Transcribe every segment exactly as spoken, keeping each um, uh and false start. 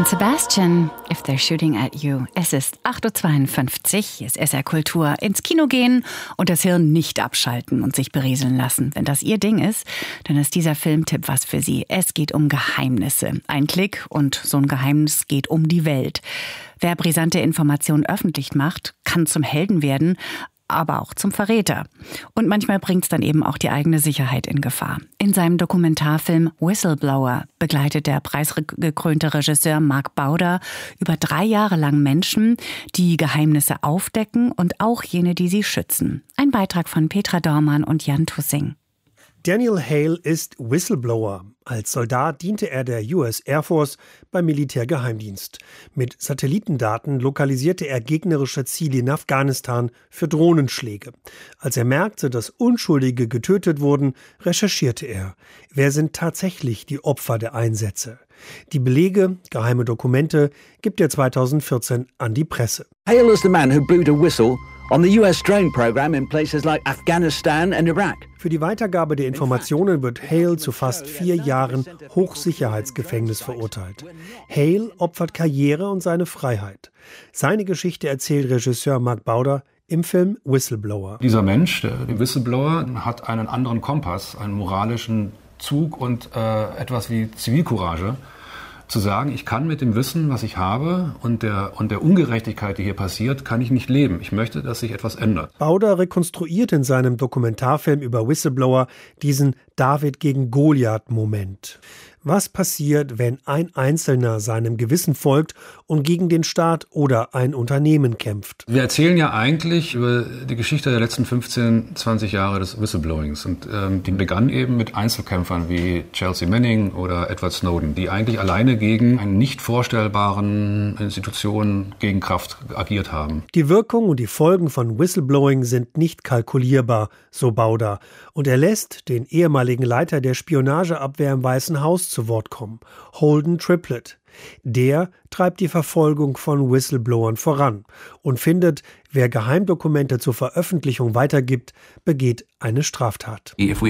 Johann Sebastian, If They're Shooting at You. Es ist acht Uhr zweiundfünfzig, hier ist S R Kultur. Ins Kino gehen und das Hirn nicht abschalten und sich berieseln lassen. Wenn das Ihr Ding ist, dann ist dieser Filmtipp was für Sie. Es geht um Geheimnisse. Ein Klick und so ein Geheimnis geht um die Welt. Wer brisante Informationen öffentlich macht, kann zum Helden werden, aber auch zum Verräter. Und manchmal bringt es dann eben auch die eigene Sicherheit in Gefahr. In seinem Dokumentarfilm Whistleblower begleitet der preisgekrönte Regisseur Mark Bauder über drei Jahre lang Menschen, die Geheimnisse aufdecken und auch jene, die sie schützen. Ein Beitrag von Petra Dormann und Jan Tussing. Daniel Hale ist Whistleblower. Als Soldat diente er der U S Air Force beim Militärgeheimdienst. Mit Satellitendaten lokalisierte er gegnerische Ziele in Afghanistan für Drohnenschläge. Als er merkte, dass Unschuldige getötet wurden, recherchierte er. Wer sind tatsächlich die Opfer der Einsätze? Die Belege, geheime Dokumente, gibt er zweitausendvierzehn an die Presse. Hale is the man who blew the whistle on the U S drone program in places like Afghanistan and Iraq. Für die Weitergabe der Informationen wird Hale zu fast vier Jahren Hochsicherheitsgefängnis verurteilt. Hale opfert Karriere und seine Freiheit. Seine Geschichte erzählt Regisseur Mark Bauder im Film Whistleblower. Dieser Mensch, der Whistleblower, hat einen anderen Kompass, einen moralischen Zug und äh, etwas wie Zivilcourage. Zu sagen, ich kann mit dem Wissen, was ich habe und der, und der Ungerechtigkeit, die hier passiert, kann ich nicht leben. Ich möchte, dass sich etwas ändert. Bauder rekonstruiert in seinem Dokumentarfilm über Whistleblower diesen David gegen Goliath-Moment. Was passiert, wenn ein Einzelner seinem Gewissen folgt und gegen den Staat oder ein Unternehmen kämpft? Wir erzählen ja eigentlich über die Geschichte der letzten fünfzehn, zwanzig Jahre des Whistleblowings. Und ähm, die begann eben mit Einzelkämpfern wie Chelsea Manning oder Edward Snowden, die eigentlich alleine gegen eine nicht vorstellbaren Institution, gegen Kraft agiert haben. Die Wirkung und die Folgen von Whistleblowing sind nicht kalkulierbar, so Bauder. Und er lässt den ehemaligen Leiter der Spionageabwehr im Weißen Haus zu Wort kommen, Holden Triplett. Der treibt die Verfolgung von Whistleblowern voran und findet, wer Geheimdokumente zur Veröffentlichung weitergibt, begeht eine Straftat.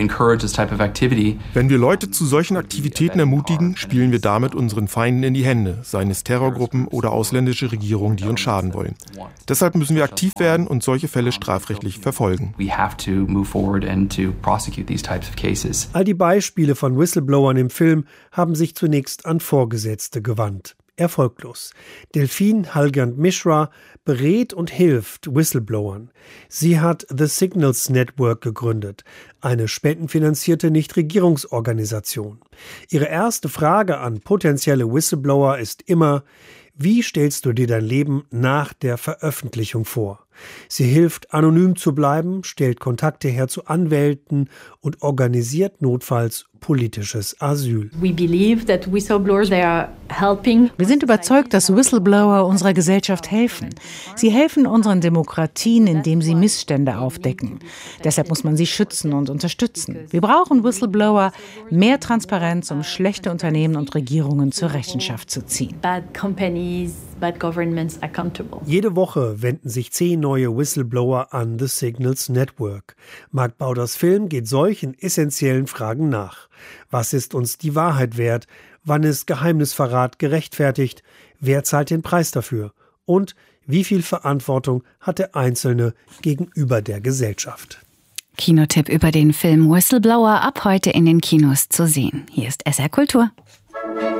Wenn wir Leute zu solchen Aktivitäten ermutigen, spielen wir damit unseren Feinden in die Hände, seien es Terrorgruppen oder ausländische Regierungen, die uns schaden wollen. Deshalb müssen wir aktiv werden und solche Fälle strafrechtlich verfolgen. All die Beispiele von Whistleblowern im Film haben sich zunächst an Vorgesetzte gewandt. Erfolglos. Delphine Halgand Mishra berät und hilft Whistleblowern. Sie hat The Signals Network gegründet, eine spendenfinanzierte Nichtregierungsorganisation. Ihre erste Frage an potenzielle Whistleblower ist immer: Wie stellst du dir dein Leben nach der Veröffentlichung vor? Sie hilft, anonym zu bleiben, stellt Kontakte her zu Anwälten und organisiert notfalls politisches Asyl. Wir sind überzeugt, dass Whistleblower unserer Gesellschaft helfen. Sie helfen unseren Demokratien, indem sie Missstände aufdecken. Deshalb muss man sie schützen und unterstützen. Wir brauchen Whistleblower, mehr Transparenz, um schlechte Unternehmen und Regierungen zur Rechenschaft zu ziehen. Jede Woche wenden sich zehn neue Whistleblower an The Signals Network. Mark Bauders Film geht solchen essentiellen Fragen nach. Was ist uns die Wahrheit wert? Wann ist Geheimnisverrat gerechtfertigt? Wer zahlt den Preis dafür? Und wie viel Verantwortung hat der Einzelne gegenüber der Gesellschaft? Kinotipp über den Film Whistleblower ab heute in den Kinos zu sehen. Hier ist S R Kultur.